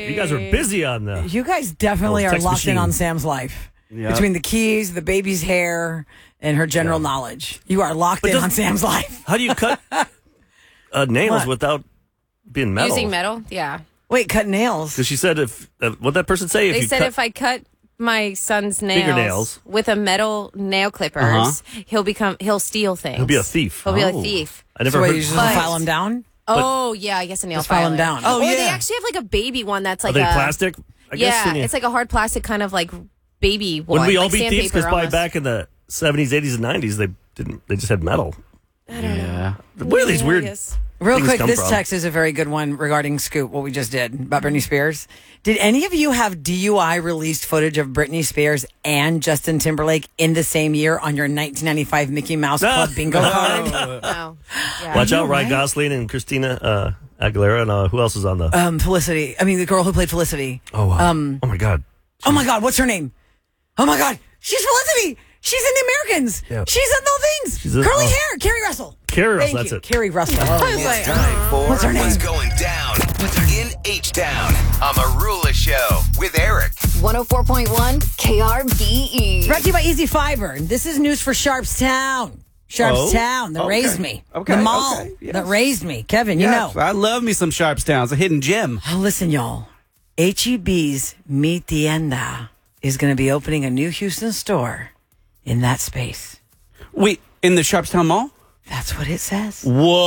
You guys are busy on the. You guys definitely are text locked in machine. on Sam's life. Yep. Between the keys, the baby's hair, and her general knowledge. You are locked in on Sam's life. How do you cut nails What? without being metal? Using metal? Yeah. Wait, cut nails? Because she said if what that person say? They if you said cut, if I cut my son's Fingernails. with a metal nail clippers, he'll steal things. he'll be a thief. He'll be a thief. I never So wait, heard. you just But- file them down? Oh, yeah, I guess a nail Just file 'em filer. down. Oh, Oh, They yeah. actually have like a baby one that's Are like they a plastic? I guess. Yeah, it's like a hard plastic kind of like baby one. When we all like be thieves, sandpaper because probably almost. back in the 70s, 80s, and 90s, they didn't. They just had metal. Yeah. Where are these Yeah, I weird? guess. Real things quick, come this from? text is a very good one regarding Scoop, what we just did about Britney Spears. Did any of you have DUI released footage of Britney Spears and Justin Timberlake in the same year on your 1995 Mickey Mouse Club bingo card? No. Yeah. Watch out, Ryan right? Gosling and Christina Aguilera, and who else is on the? Felicity. I mean, the girl who played Felicity. oh wow! Oh my God! Oh my God, what's her name? Oh my God, she's Felicity. She's in The Americans. Yeah. She's in the things. She's in- Curly oh. hair. Carrie Russell. Carrie Russell, Thank that's you. it. Carrie Russell. It's time for What's her name? What's Going Down in H-Town on Marula Show with Eric. 104.1 KRBE. Brought to you by Easy Fiber. And this is news for Sharpstown. Sharpstown that okay. raised me. Okay, The mall okay, yes. that raised me. Kevin, you Yes, know. I love me some Sharpstown. It's a hidden gem. Oh, listen, y'all. HEB's Mi Tienda is going to be opening a new Houston store in that space. Wait, in the Sharpstown Mall? That's what it says.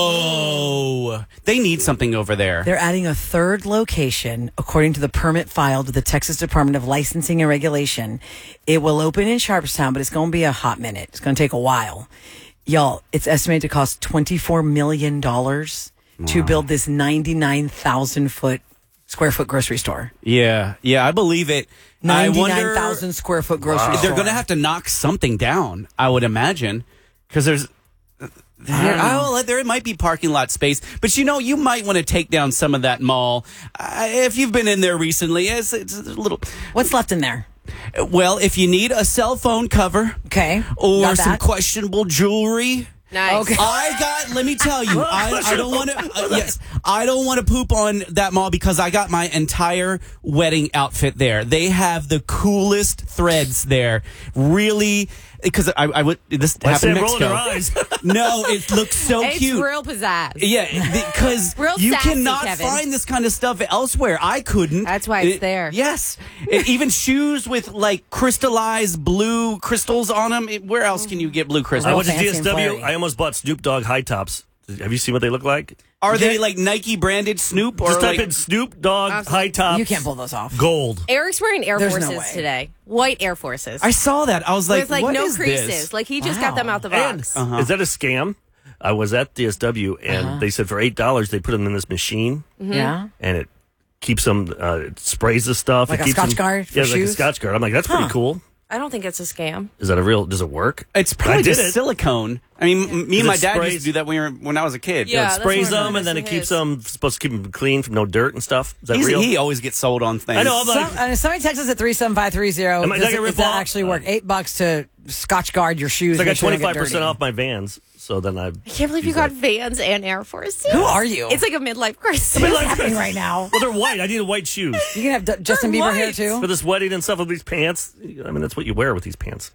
Whoa. They need something over there. They're adding a third location, according to the permit filed with the Texas Department of Licensing and Regulation. It will open in Sharpstown, but it's going to be a hot minute. It's going to take a while. Y'all, it's estimated to cost $24 million to build this 99,000 square foot grocery store. Yeah, I believe it. I wonder 99,000 square foot grocery store. they're going to have to knock something down, I would imagine, because there might be parking lot space, but you might want to take down some of that mall. If you've been in there recently, it's a little. What's left in there? Well, if you need a cell phone cover, Okay. or Got some that. questionable jewelry. Nice. Okay. Let me tell you, I don't want to, I don't want to poop on that mall because I got my entire wedding outfit there. They have the coolest threads there. Really, because I would, this Why happened in Sam rolling her Mexico. eyes? No, it looks so It's cute. real pizzazz. Yeah, because Real you sassy, cannot Kevin. find this kind of stuff elsewhere. I couldn't. That's why it's there. Yes. Even shoes with like crystallized blue crystals on them. Where else can you get blue I crystals? went to fancy and DSW. flary. I almost bought Snoop Dogg high tops. Have you seen what they look like? Are they like Nike branded Snoop or Just type like, in Snoop Dogg high tops. You can't pull those off. Gold. Eric's wearing Air There's no Forces way. today. White Air Forces. I saw that. I was like, with like what no is creases. this? Like he just got them out the And box. is that a scam? I was at DSW and they said for $8 they put them in this machine Yeah. and it keeps them. It sprays the stuff. Like it a keeps Scotch them, Guard for Yeah, like a shoes? Scotch Guard. I'm like, that's pretty cool. I don't think it's a scam. Is that a real? Does it work? It's I probably did just it. silicone. I mean, me and It my dad used sprays- to do that when I was a kid. Yeah. It that's sprays what I them and then it noticed keeps his. them supposed to keep them clean from no dirt and stuff. Is that He's- real? he always gets sold on things. I know. I'm like, Somebody text us at 37530. Am I not gonna Does rip that off? actually work? $8 to Scotch Guard your shoes. I got make sure they don't get 25% dirty. off my Vans. So then I. I can't believe you got Vans and Air Forces. Who are you? It's like a midlife crisis. What's happening right now? Well, they're white. I needed white shoes You can have Justin Bieber hair white. too. for this wedding and stuff with these pants. I mean, that's what you wear with these pants.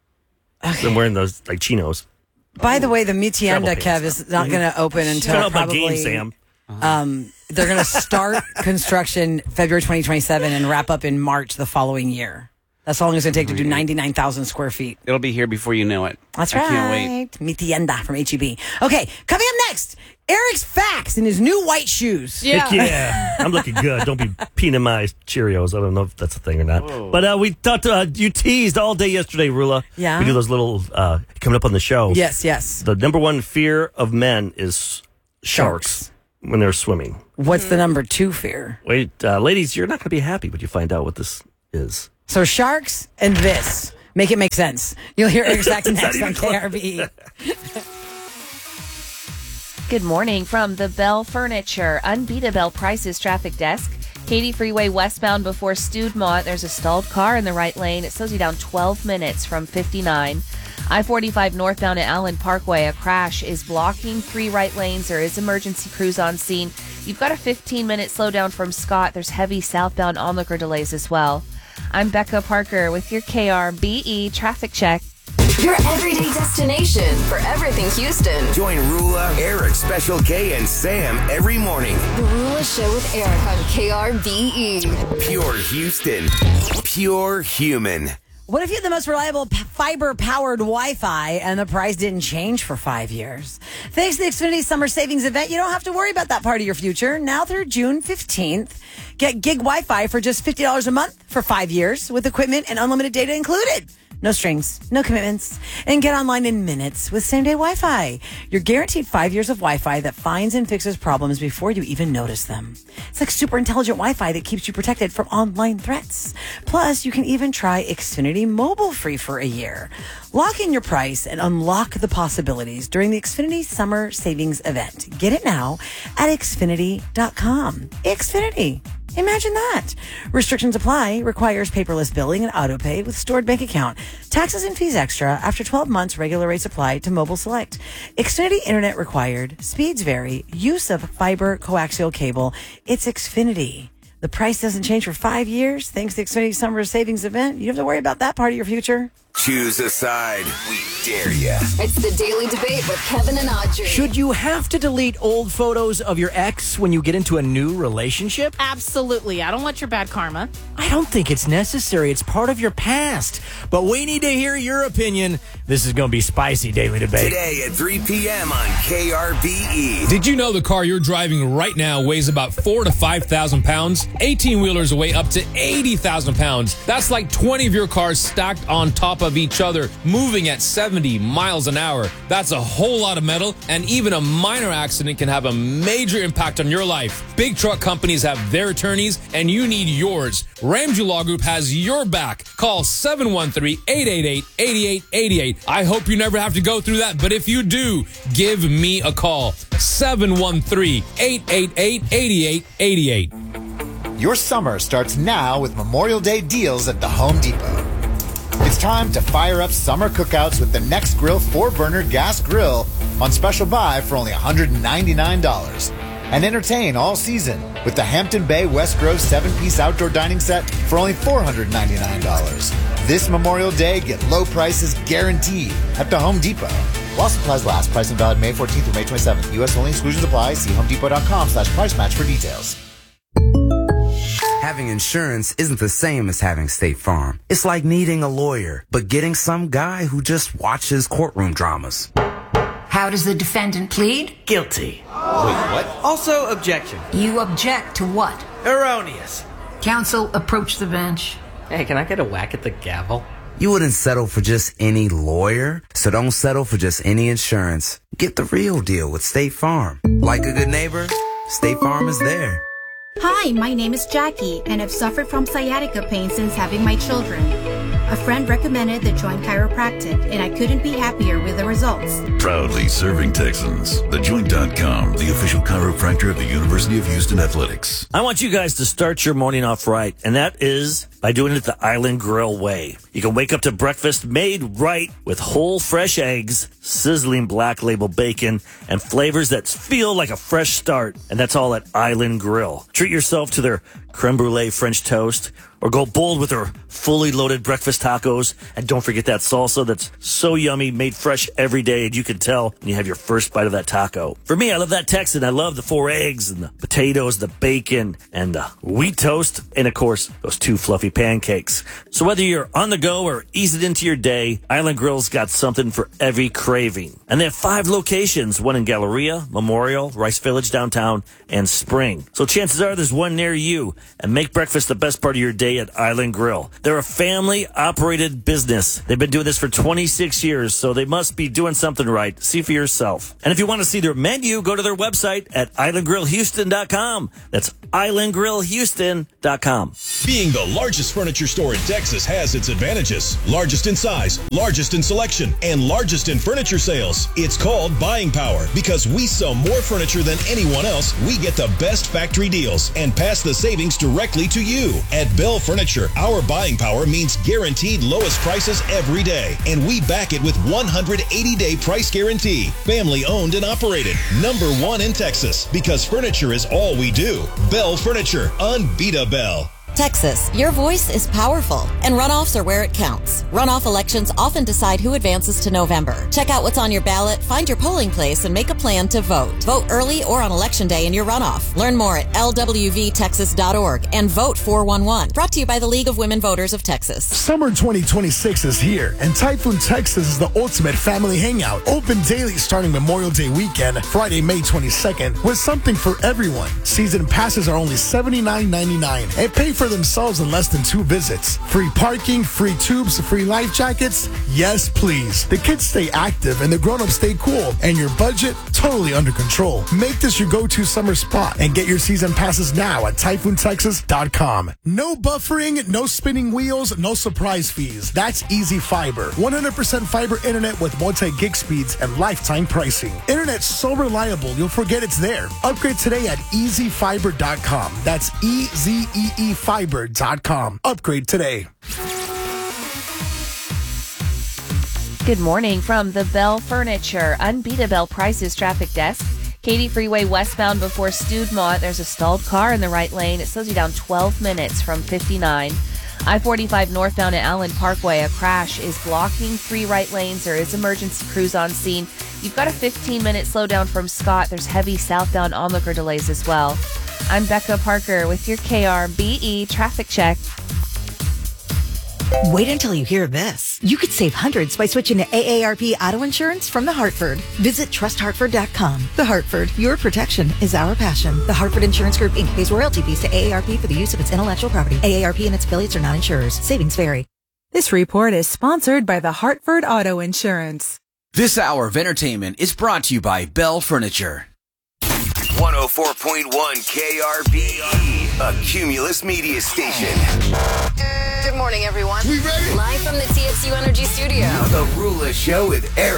I'm wearing those like chinos. By the way, the Mi Tienda, Travel Kev, pants. is not going to open until Turn out my probably. game, Sam. They're going to start construction February 2027 and wrap up in March the following year. That's how long it's going to take to do 99,000 square feet. It'll be here before you know it. That's I right. can't wait. Mi Tienda from HEB. Okay, coming up next, Eric's facts in his new white shoes. Heck yeah. I'm looking good. Don't be peeing my Cheerios. I don't know if that's a thing or not. But we thought you teased all day yesterday, Rula. Yeah. We do those little coming up on the show. Yes, yes. The number one fear of men is sharks when they're swimming. What's the number 2 fear? Wait, ladies, you're not going to be happy when you find out what this is. So sharks and this. Make it make sense. You'll hear Eric's facts next on KRBE. Good morning from the Bell Furniture. Unbeatable prices traffic desk. Katy Freeway westbound before Studemont. There's a stalled car in the right lane. It slows you down 12 minutes from 59. I-45 northbound at Allen Parkway. A crash is blocking 3 right lanes. There is emergency crews on scene. You've got a 15-minute slowdown from Scott. There's heavy southbound onlooker delays as well. I'm Becca Parker with your KRBE traffic check. Your everyday destination for everything Houston. Join Rula, Eric, Special K, and Sam every morning. The Rula Show with Eric on KRBE. Pure Houston. Pure human. What if you had the most reliable fiber-powered Wi-Fi and the price didn't change for 5 years? Thanks to the Xfinity Summer Savings Event, you don't have to worry about that part of your future. Now through June 15th, get gig Wi-Fi for just $50 a month for 5 years with equipment and unlimited data included. No strings, no commitments, and get online in minutes with same-day Wi-Fi. You're guaranteed 5 years of Wi-Fi that finds and fixes problems before you even notice them. It's like super intelligent Wi-Fi that keeps you protected from online threats. Plus, you can even try Xfinity Mobile free for a year. Lock in your price and unlock the possibilities during the Xfinity Summer Savings Event. Get it now at Xfinity.com. Xfinity. Imagine that. Restrictions apply. Requires paperless billing and autopay with stored bank account. Taxes and fees extra. After 12 months, regular rates apply to Mobile Select. Xfinity Internet required. Speeds vary. Use of fiber coaxial cable. It's Xfinity. The price doesn't change for 5 years. Thanks to Xfinity Summer Savings Event. You don't have to worry about that part of your future. Choose a side. We dare ya. It's the Daily Debate with Kevin and Audrey. Should you have to delete old photos of your ex when you get into a new relationship? Absolutely. I don't want your bad karma. I don't think it's necessary. It's part of your past. But we need to hear your opinion. This is going to be spicy Daily Debate. Today at 3 p.m. on KRBE. Did you know the car you're driving right now weighs about 4,000 to 5,000 pounds? 18-wheelers weigh up to 80,000 pounds. That's like 20 of your cars stacked on top of each other, moving at 70 miles an hour. That's a whole lot of metal, and even a minor accident can have a major impact on your life. Big truck companies have their attorneys, and you need yours. Ramsey Law Group has your back. Call 713-888-8888. I hope you never have to go through that, but if you do, give me a call. 713-888-8888. Your summer starts now with Memorial Day deals at the Home Depot. It's time to fire up summer cookouts with the Next Grill 4-burner gas grill on special buy for only $199. And entertain all season with the Hampton Bay West Grove 7-piece outdoor dining set for only $499. This Memorial Day, get low prices guaranteed at the Home Depot. While supplies last, pricing valid May 14th through May 27th. U.S. only, exclusions apply. See homedepot.com/price match for details. Having insurance isn't the same as having State Farm. It's like needing a lawyer, but getting some guy who just watches courtroom dramas. How does the defendant plead? Guilty. Wait, what? Also, objection. You object to what? Erroneous. Counsel, approach the bench. Hey, can I get a whack at the gavel? You wouldn't settle for just any lawyer, so don't settle for just any insurance. Get the real deal with State Farm. Like a good neighbor, State Farm is there. Hi, my name is Jackie, and I've suffered from sciatica pain since having my children. A friend recommended The Joint Chiropractic, and I couldn't be happier with the results. Proudly serving Texans. TheJoint.com, the official chiropractor of the University of Houston Athletics. I want you guys to start your morning off right, and that is by doing it the Island Grill way. You can wake up to breakfast made right with whole fresh eggs, sizzling Black Label bacon, and flavors that feel like a fresh start. And that's all at Island Grill. Treat yourself to their creme brulee French toast, or go bold with their fully loaded breakfast tacos. And don't forget that salsa that's so yummy, made fresh every day, and you can tell when you have your first bite of that taco. For me, I love that Texan. I love the 4 eggs and the potatoes, the bacon, and the wheat toast, and of course, those 2 fluffy pancakes. So whether you're on the go or ease it into your day, Island Grill's got something for every craving. And they have 5 locations, one in Galleria, Memorial, Rice Village downtown, and Spring. So chances are there's one near you. And make breakfast the best part of your day at Island Grill. They're a family-operated business. They've been doing this for 26 years, so they must be doing something right. See for yourself. And if you want to see their menu, go to their website at islandgrillhouston.com. That's islandgrillhouston.com. Being the largest furniture store in Texas has its advantages. Largest in size, largest in selection, and largest in furniture sales. It's called buying power because we sell more furniture than anyone else. We get the best factory deals and pass the savings directly to you. At Bell Bell Furniture. Our buying power means guaranteed lowest prices every day, and we back it with 180-day price guarantee. Family owned and operated. #1 in Texas, because furniture is all we do. Bell Furniture, unbeatable. Bell. Texas, your voice is powerful, and runoffs are where it counts. Runoff elections often decide who advances to November. Check out what's on your ballot, find your polling place, and make a plan to vote. Vote early or on Election Day in your runoff. Learn more at lwvtexas.org and vote 411. Brought to you by the League of Women Voters of Texas. Summer 2026 is here, and Typhoon Texas is the ultimate family hangout. Open daily starting Memorial Day weekend, Friday, May 22nd, with something for everyone. Season passes are only $79.99 and pay for themselves in less than 2 visits. Free parking, free tubes, free life jackets. Yes, please. The kids stay active and the grown-ups stay cool, and your budget totally under control. Make this your go-to summer spot and get your season passes now at typhoontexas.com. No buffering, no spinning wheels, no surprise fees. That's Easy Fiber. 100% fiber internet with multi-gig speeds and lifetime pricing. Internet so reliable you'll forget it's there. Upgrade today at easyfiber.com. That's EZEE Fiber.com. Upgrade today. Good morning from the Bell Furniture Unbeatable Prices Traffic Desk. Katy Freeway westbound before Studemont. There's a stalled car in the right lane. It slows you down 12 minutes from 59. I-45 northbound at Allen Parkway. A crash is blocking 3 right lanes. There is emergency crews on scene. You've got a 15-minute slowdown from Scott. There's heavy southbound onlooker delays as well. I'm Becca Parker with your KRBE traffic check. Wait until you hear this. You could save hundreds by switching to AARP Auto Insurance from The Hartford. Visit trusthartford.com. The Hartford, your protection is our passion. The Hartford Insurance Group, Inc. pays royalty fees to AARP for the use of its intellectual property. AARP and its affiliates are not insurers. Savings vary. This report is sponsored by The Hartford Auto Insurance. This hour of entertainment is brought to you by Bell Furniture. 104.1 KRBE, a Cumulus media station. Good morning, everyone. We ready? Live from the TXU Energy Studio. The Rula Show with Eric.